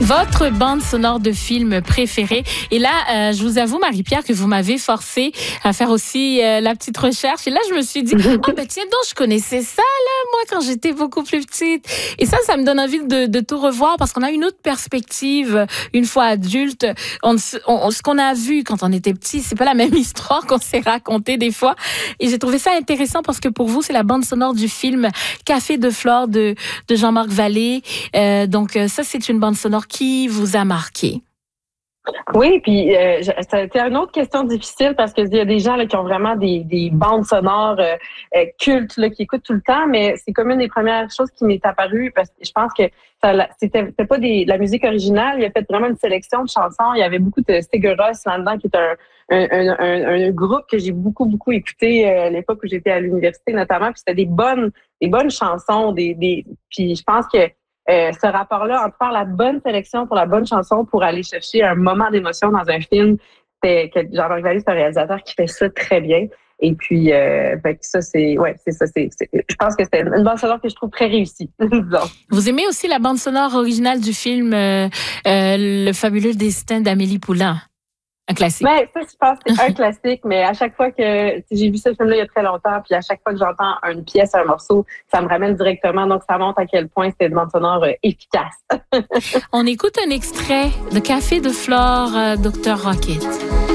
Votre bande sonore de film préférée. Et là, je vous avoue, Marie-Pierre, que vous m'avez forcé à faire aussi la petite recherche. Et là, je me suis dit, tiens donc, je connaissais ça, là, moi, quand j'étais beaucoup plus petite. Et ça me donne envie de tout revoir parce qu'on a une autre perspective une fois adulte. Ce qu'on a vu quand on était petit, c'est pas la même histoire qu'on s'est raconté des fois. Et j'ai trouvé ça intéressant parce que pour vous, c'est la bande sonore du film Café de Flore de Jean-Marc Vallée. Donc, ça, c'est une bande sonore qui vous a marqué. Oui, puis c'était une autre question difficile parce qu'il y a des gens là, qui ont vraiment des bandes sonores cultes là, qui écoutent tout le temps, mais c'est comme une des premières choses qui m'est apparue parce que je pense que c'était pas de la musique originale. Il a fait vraiment une sélection de chansons. Il y avait beaucoup de Sigur Rós là-dedans, qui est un groupe que j'ai beaucoup écouté à l'époque où j'étais à l'université notamment. Puis c'était des bonnes chansons, puis je pense que ce rapport-là entre faire la bonne sélection pour la bonne chanson pour aller chercher un moment d'émotion dans un film, que Jean-Marc Vallée, c'est un réalisateur qui fait ça très bien. Et puis, ça, je pense que c'était une bande sonore que je trouve très réussie. Vous aimez aussi la bande sonore originale du film Le fabuleux destin d'Amélie Poulain? Un classique. Ben, ça, je pense que c'est un classique, mais à chaque fois que j'ai vu ce film-là il y a très longtemps, puis à chaque fois que j'entends une pièce, un morceau, ça me ramène directement. Donc, ça montre à quel point c'était une bande sonore efficace. On écoute un extrait de Café de Flore, Dr. Rocket.